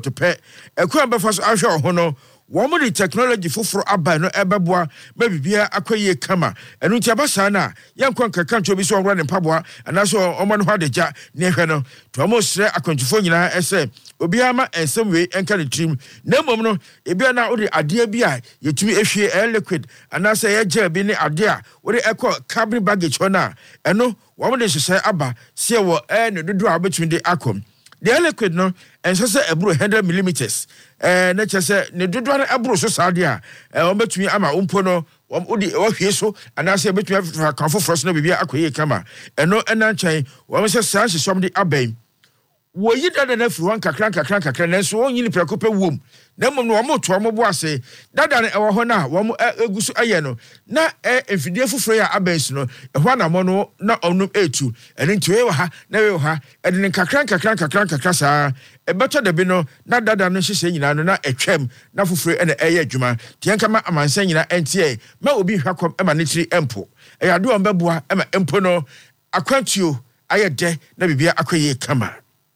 to pay a quam before Asha Hono. Woman the technology for Abba no Ebabwa, maybe Bia Akwaye Kama, and Utabasana, young Quanka country be so running Pabwa, and also Oman Hadeja, Nehano, to almost say a contrifonina essay, Obiama and some way and can team. No mono, Ebiana or the idea BI, you to me a share air liquid, and I say a jab in the idea, what the echo cabin baggage on now, and no, woman is say Abba, see what and the draw between the acom. The liquid no, and so say a brew 100 millimeters. Nature say, ne do a brew so sadia, and bet me ama umpono, udi or so, and I say bet me have comfort for us no be a quay kama, and no and chain, one says sash somebody abbey. Were you done enough one crank, and so only preoccupy womb. No more to a moboase, that than our honor, one goose ayano, na infidel for Freya abbey, no, a one amono, not on no A2, and into Ewa, never ha, and in crank, a better the bino, not that than she saying, not a chem, not for free and a air juma, Tiankama, a man saying, NTA, may be Hakom emanitary empo. I do on Babua, Emma Empono, I quant you, I a de, never be a quay kama.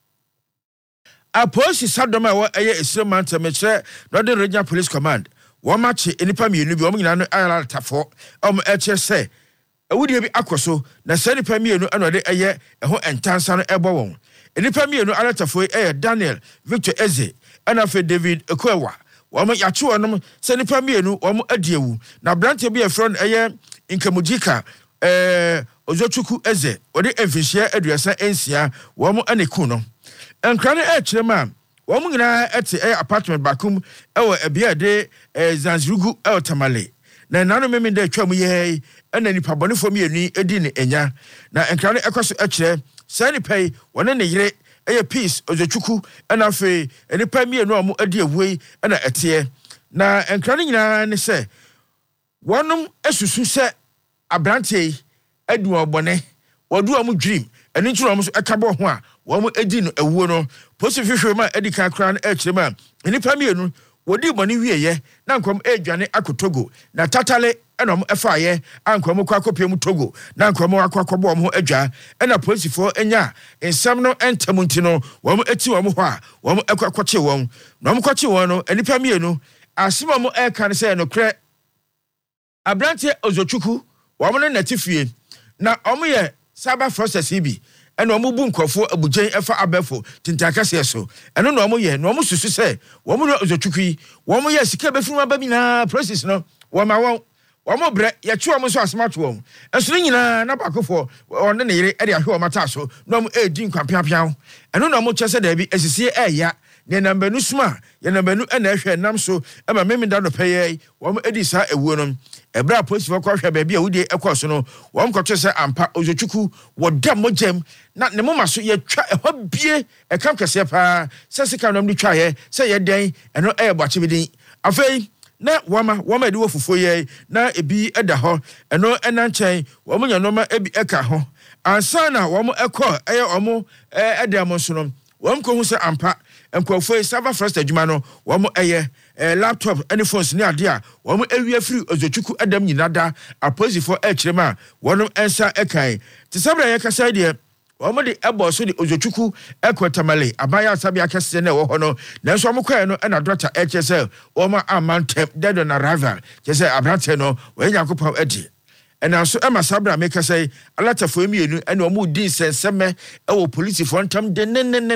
A police is Sadoma, what a Islam to me, Northern Regional Police Command. One match in the Pami, you be on Ireland Tafo, HSA. A would be Aquaso, Nasani Pami, no another a year, a whole and Tansan Ebon. In the Pami, no Alatafo, Daniel, Victor Eze, and after David Okwewa. One make your two on them, Sani Pami, no, one a dear. Now, Brant be a friend a year in Kamujika, Ozochuku Eze, or the Enfishia Edressa Ensia, one more and a kuno. And Cranny Chema, woman at the apartment bakum, a beer day, Zanzrugu El Tamale. Now, none of me in the Chomi, and any paboni for me, Edin Enya. Now, and Cranny across a chair, Sandy pay, one and a year, a piece of the Chuku, and a fay, and a pay me a normal a dear way, and a tear. Now, and Cranny and say, one as you said, a brante, Edward Bonnet, or do a dream, and into almost a cabo one. One edin a wono, Posifisher man, Edica crown, Echman, and if I'm you, what do money we now come Edjane Akutogo, now Tatale, and a fire, and come Quacopium Togo, now come Aquacobom Edja, and a Posifo Enya, in Samno and Tamuntino, one etuamua, one Aquaquachiwon, Nomquachiwano, and if I'm you, as Simamo air can say no cre Abrante Ozochuku, woman and Natifie, now Omoye, Saba Frost as he be. And no more boom for a bujan ever abefo, Tintaka so. And no more ye, no more to say, one more was a chuki, one more yes, came from my babina, process no, one more bread, yet you almost a smart one. And swinging a nabaco for, or the near Eddie Mataso, no more a drink campion. And no more chest there be as you see a ya, near number no sma, your number no and namso, and my memory down the pay, one edisa a woman. A bra post for Quasha baby, a woody a quasono, one contessa and pa Ozochuku, what damn gem, not the moment so ye try a hot beer, a camcasepa, Sassica no try, say a day, and no air watching. A fay, not woman do for 4 years, now a be at the hall, and no and chain, woman your normal ebi eka ho, and sana, one more echo, air or more, a demonstration, one consa and pa, and quaff Sava first a Jumano, one more air. Laptop any phones near dear, one area free as the Chuku Adam Yinada, a positive for Echema, one answer Ekai. To some idea, one of the elbows so the Ozochuku, Equa Tamale, Abaya Sabia Cassena or Hono, Nansomoquano, and a daughter HSL, or my amount dead on arrival, just say Abrateno, when Yacopo Eddie. And also Emma Sabra make us say a letter for me and no more decent semme our police for time den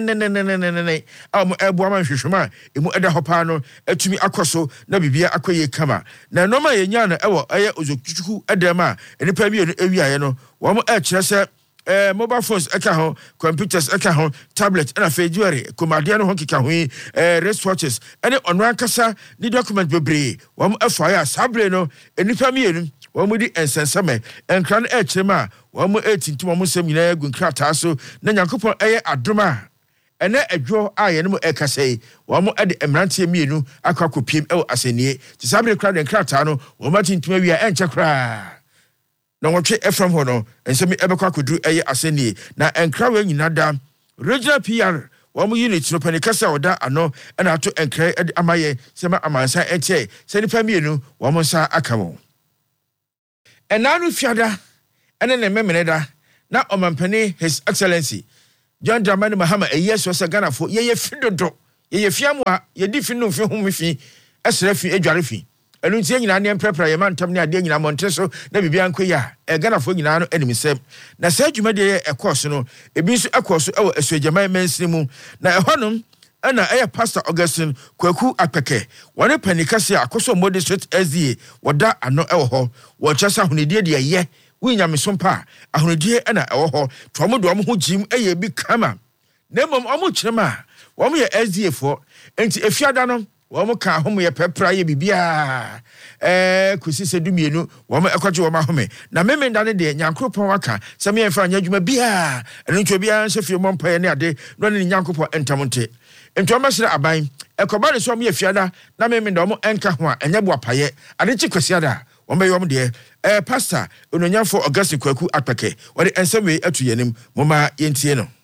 Airborne Shishma, Emu Eda Hopano, to me Aquaso, Nabibia Aquaye Kama. Now no my yana our air Uzuku Edema, and the Premier area, one more HSL. Mobile phones ekaho, computers ekaho, tablets and a fejuri, Comadiano Honky Kahui, wristwatches, and on Rankasa, the document bebre, one fire, Sabreno, and the Premier. One with the Ensensame, and Cran Echema, one more 18 to 1 semina, Gunkrataso, Nanyakupo Air Adroma, and then a draw I and Ekase, one more at the Emranti Minu, Akaku Pim El Asenie, to Sabre Crowd and Cratano, or Martin to maybe and Chakra. No one check from Hono, and some Ebaka could do Air Asenie, now and crowing in Adam, regional PR. One more unit no Penicasa or that, I know, and I took and cray at Amaye, Sema Amansa, and say, send a Pamino, one more sa Akamo. And now we fiada, and then a memeneda, now on my penny, His Excellency, John Dramani Mahama, a yes was a gunner for ye fido, ye fiamu a ye di fi no fi ho me fi esra fi adware fi enu ntie nyina ne prepare ye mantam ne ade nyina montre so na bibia nkoya Ghana fo nyina no animsem na sa adwuma de ekɔso no ebi so ekɔso ewo asuajaman mansini mu na ɛhɔnom ana Pastor Augustine Kwaku Apeke wone panikase akoso mode street SDA woda ano ewo ho wo kyasa honedie de ye winyamesompa ahonedie ana ewo ho to do ho jim eye bi kama na mom omo kyerema wo ye SDA fo enti efiada no wo ka homo ye pepra ye bibia kusi se dumienu wo ekwaje wo home na memenda ne de nyankropon waka se me yemfa anya adwuma bia eno ntwe bia nhefie mompa ye ne ade no ne nyankopon entamonte ento masere aban ekoba ne so mo ye fiada na memenda wo enka ho a enya bo apaye ade chi kwasiada wo be yom de pastor ononyafo Augustine Kwaku Apeke wo de ensem atu yenim moma yentie no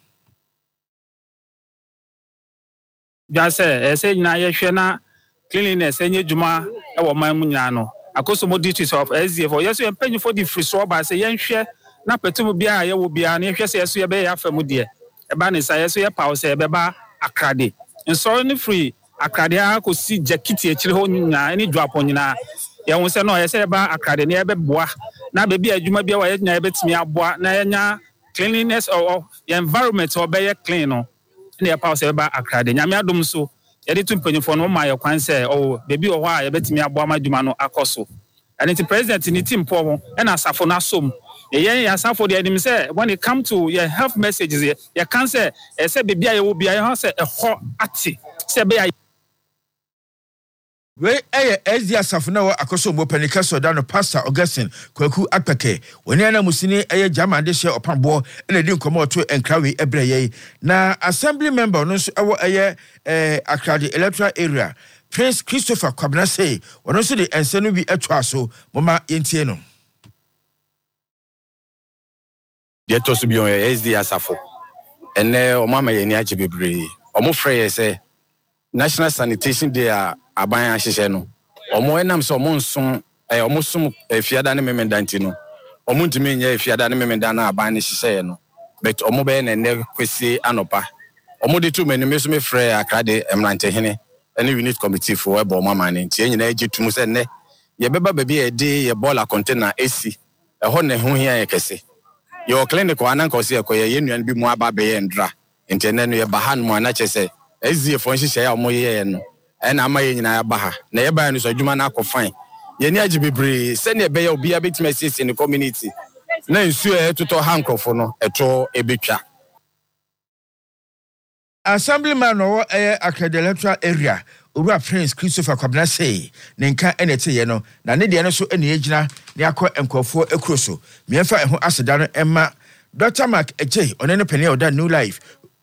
Jase say na ye hwe na cleanliness enye djuma e wo man mu nya no akoso mo district of SDA for yeso ye panyi for the free so ba say ye hwe na petum bia ye wo bia na hwe say yeso ye be ya famu de e ba ne say yeso ye paw say be ba akrade nso ne free akrade akosi jakiti e kire ho nya eni dwapo nyina ye won say no ye say ba akrade ne ye be boa na be bia adwuma bia wa ye nya ye betimi aboa na ye nya cleanliness or environment or be ye clean no ne paw say ba akrade nyame adom so yedi tumpanyfo no ma ye kwan say bebi o ho a ye betimi aboa madwuma no akoso and the president ni team po ho e na asafo na som ye asafo de anim say when it come to your health messages ye can say say bebi a ye wo bia ye ho say e ho ate say be we SD asafo na akoso mo panika so da no Pastor Augustine Kwaku Apeke woni ana musini German de share opambo na di nkomo to enkrawe ebreye na assembly member no so ewo Akrade electoral area Prince Christopher Kwabena say wono so de ensenu bi etwa so moma yentie no de to so bi on SD asafo ene o mama ye ni ache bebre o mo frɛ ye say National Sanitation Day aban ahyehyɛ no omo enam so omo nsom omo som fiada ne memendanti no omo ntimi nya fiada ne memenda na aban ne hyehyɛ no but omo be na ne kwesi anopa omo de tu mani me so me frɛ Akrade emrantehene ene unit committee for ebo mama ne ntie nyina agitum sɛ ne ye beba ba bi e de ye bola container AC ɛhɔ ne ho hia ye kɛse ye clinic ananka ɔse ekoye ye nuan bi mu aba be ye ndra ntie ne no ye bahan mu ana kyese SDA fo nhyehyɛ ya omo ye no ena ama ye nyina ya baha na ye ba no so adwuma na akɔfan ye ni agi bebre se ne be ya obi abetime sisi ne community na nsu e toto hankrofo no eto ebetwa assemblyman no Akrade electoral area Owura Prince Christopher Kwabena say ne nka enete ye no na ne de no so ene agina ne akɔ enkofo ekroso miemfa eho aseda no emma Dr. Mark Ejay onene pene oda New Life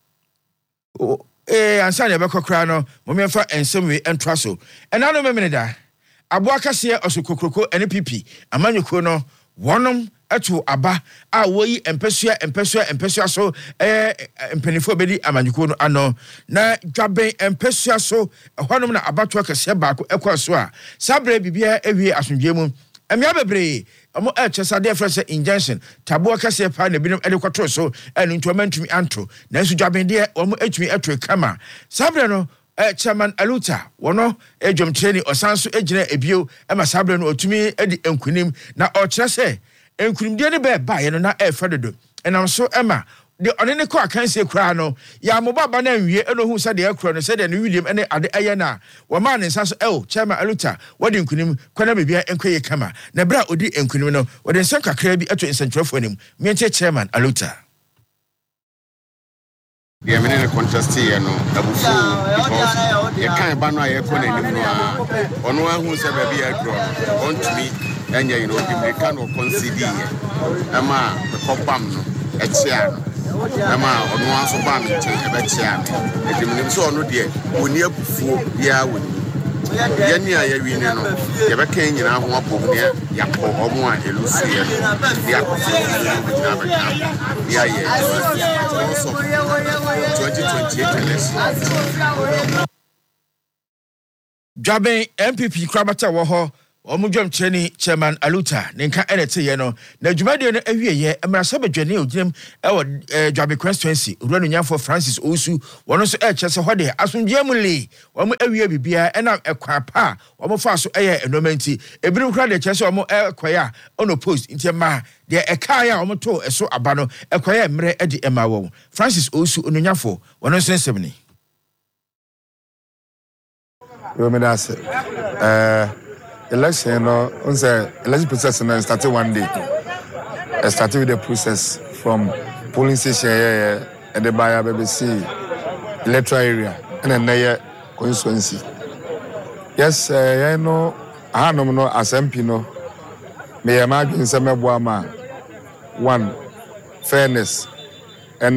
ansa ne bekokra no momemfa ensemwe entwa so ena no memene da aboa kase osokokroko NPP amanyuko no wonom eto aba a woyi empesua so empenifo bedi amanyuko no ano na dwaben empesua so honom na abato kase baako ekwaso a sabre bibia ewie asundwe mu emia bebre omo chesa de fresh injection tabo kase pa na binom ede kwato so enu ntwamantumi anto na nsu dwaben de omo atumi eto kama sabre no chairman Aluta wono ejom training osanso ejina ebio ema sabre no otumi edi enkunim na o kire se enkunim de ne ba ye no na fedodo enam so ema de onene ko akanse kura no ya mobaba na nwie eno hu se de akura no se de no William ene ade aye na wo ma ne nsaso chairman Aluta wodi enkunim kwana bebia enkoye kama na bra odi enkunim no wodi nsem kakra bi eto nsentrofo anim mienche chairman Aluta the eminent contest here no abufu because you can't ban why you call it on one who said baby I draw on to me and you know the kind of concede ama the compam no a chair ama on one so bam a chair the minimum so no dear when you abufu ya woni yani ya wini no ye be kan nyina ho apom ne yakọ omo a elusi ye ya ya ye 2028 election Jaben MPP krabata wo ho Omujom Cheni Chairman Aluta Ninka Enete Yeno na dwumade no awieye emrasa badwane oginem Dwabe constituency Uranu Nyamfo Francis Osu wono so chese hode asomdwemuli womo awie bibia ena ekwa pa womo fa so enomenti ebirim kra de chese womo ekoya ono post ntiema de ekaya womo to eso aba no ekoya emre edi ema wo Francis Osu ononyafo wono so nsebni Romedase election no election process no started one day. I started with the process from polling station and the buyer BBC electoral area and then there constituency. Yes, I know I no as MP no me imagine some one fairness and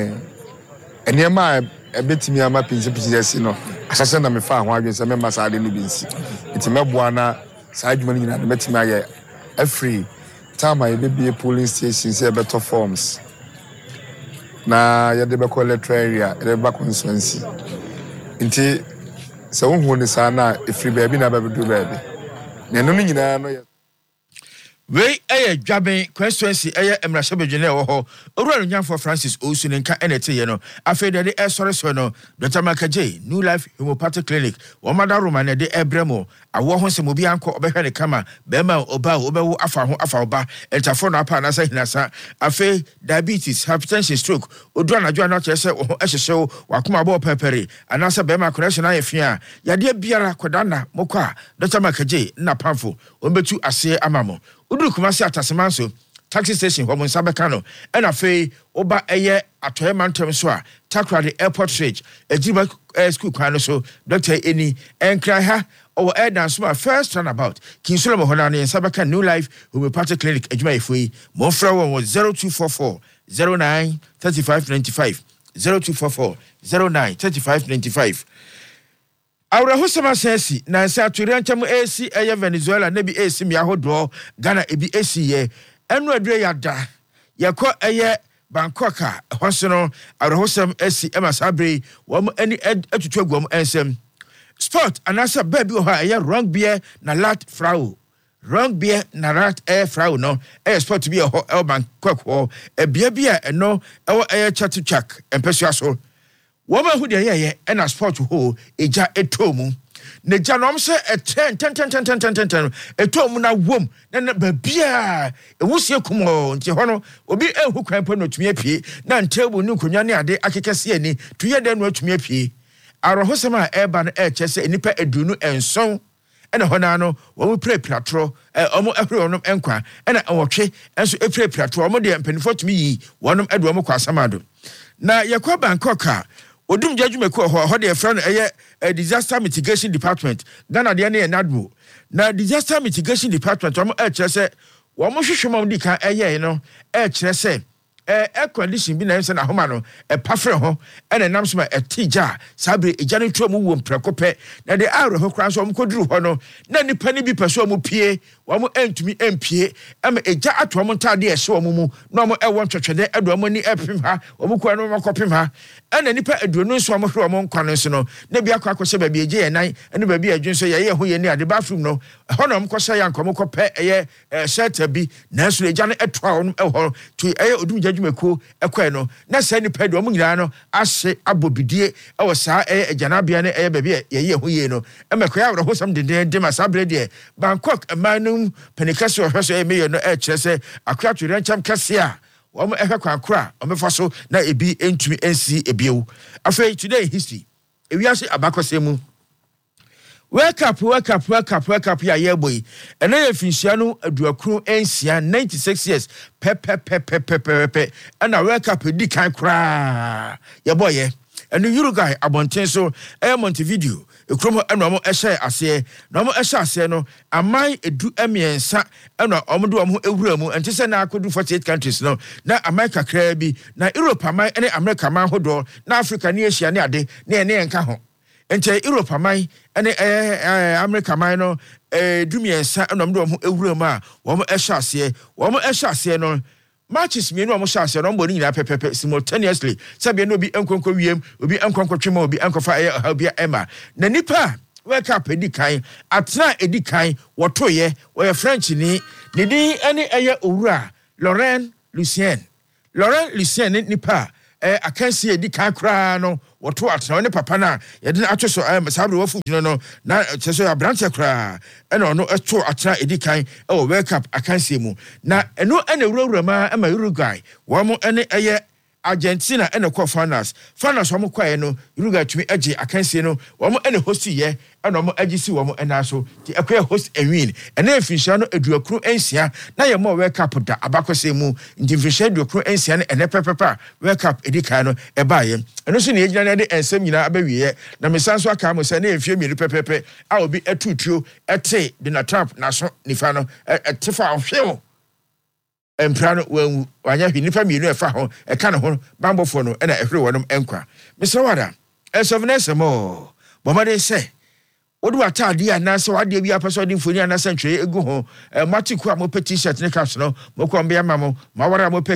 a bit me am pinch no asase na me fa ho adwen se me masade ni binsi iti meboa na saadwuma ni na metima ye every time I be polling station say better forms na ye de be call electoral area e be constituency nti se wo hu ni sa na efri baabi na ba bedu baabi na no nyina no ye we Dwabe constituency emrasa bedwene wo ho Uranu Nyamfo Francis Osu Ninka Enete Ye no afi de sore so no Dr. Makaje New Life Homeopathic Clinic wo madaroma na de ebremo awo ho sem obi anko obehwe ne kama bema oba obewu afa ho afa oba entafo no apa na sa hinasa afi diabetes hypertension stroke odura na dwa na chese wo ehyehew wakoma bo pepere anasa bema correction ayefia yade biara kodana mokwa Dr. Makaje na pamfo ombetu ase amamo Uduru Kumasi Atasemanso taxi station wo Nsabeka no ena fei oba atoye mantem so a Takra the airport stage ejiba school kwan so Dr. Eni enkra ha o dance my first turnabout Kinsulo Mohona ne Nsabeka New Life Homeopathic Clinic ejuma efui mo fra won 0244 09 3595 0244 09 3595 Awra hosama sensi na nsa aturi ancham AC Venezuela na bi AC mi ahodo Ghana ebi AC ye enu adure yada yakọ Bangkok a hosono awra hosam AC emasabre wom ani atutu agwam ensem sport anasa baby ho wrong beer na lat frau wrong beer na rat frau no sport bi ho Bangkok ho bia bia eno chatuchak empesu aso Woma hu de ye na sport ho eja etomu ne ja no se 10 etomu na wom na babia ewusie kumo nti ho no obi ehu kwan pa no tumi apie na ntebu ni konwa ne ade akekese ani tuye de no atumi apie arohosema eba no chese enipa edunu enson ena ho na no wo pre platro omo ehre onom enkwa ena wotwe enso epre platro omo de mpanifo tumi yi wonom edo omo kwa asamado na yakwa Bangkok a Odum judgment ho de friend disaster mitigation department Ghana de na NADMO na disaster mitigation department omo kire se wo mo hwehwem di kan no kire se air condition bi na nse na homa no pafre ho ena nam so ma tija sabre ejane tuamu wo mprekope na de awre ho kran so mo koduru ho no na nipa ni bi peso mo pie wo mo entumi empie ama eja ato mo ntade ehye wo mu na mo ewo ntwetwede edo mo ni epim ha wo mo kwa no mo kopim ha ena nipa eduonu so mo hwe wo nkwa no so no na bi akwa akose ba bi eje ye nan ene ba bi adwun so ye ho ye ni ade bathroom no ho no mo kose ya nkomo kope shelter bi na so ejane eto a wo ho to odum judgment ekwe no na sa nipa de o nyina no ahye abobidie ewo saa ejanabia ne baabi ye ho ye no emekoya awro ho sam de masabre de Bangkok emanum penikaso hweso emeyo no kire se akwa twere ncham kase a wo mo ehwa kwakora o mefa so na ebi entumi ensi ebiewu afei today history ewiase abakosemu wake up ya yeboy ena ye finhia no aduakuru ensia 96 years pe ana wake up di kan kra yeboye enu Uruguay abonten so Montevideo ekrom eno mo ehye ase na mo ehye ase no aman edu emiensa eno omo do omo ewura mu enti se na akodu 48 countries no na America kra bi na Europe aman ene America man hodo na Africa ne Asia ne ade ne enka ho enti Europe aman ene America man no dumiensa eno mo do omo ewura mu a wo mo ehye ase no matches me no mo shase no mboni nyina pepepe simultaneously sabe no bi enkonko wiem obi enkonko twema obi enkofa obi ema na nipa World Cup edi kan atena edi kan wotoye we French ni ne din ene eye owura Laurent Lucien nipa akansi edi kan kra no woto atena ne papa na ye de atweso sabre wafu gino no na cheso abrante kra ene ono eto atena edi kan World Cup akansi mu na eno ene wura ma ama Uruguay wo mo ene eye Argentina and the finals womo kwae no Uruguay tumi agi akansie no womo ene host ye and womo agi si womo ena so ti akwa host and win and then finisha no eduakru ensia na ye mo World Cup da abakose mu ndi finisha eduakru ensia na ene pepepa World Cup edika no ebaye eno so ne egyina na de ensem nyina abawiye na mesanso aka mo se na efie mienu pepepe a obi etutuo ete de na trap na so nifa no etefa ohwe Emprano when wanya hinipa mienu efa ho e ka ne ho bambofo no na ehwe wonom enkwa mesewada esovnese mo bomade se odu atade anase wade bi apaso de mfoni anase ntwe egu ho matiku a mo pe t-shirt ne caps no mo ko mbe ama mo mawara mo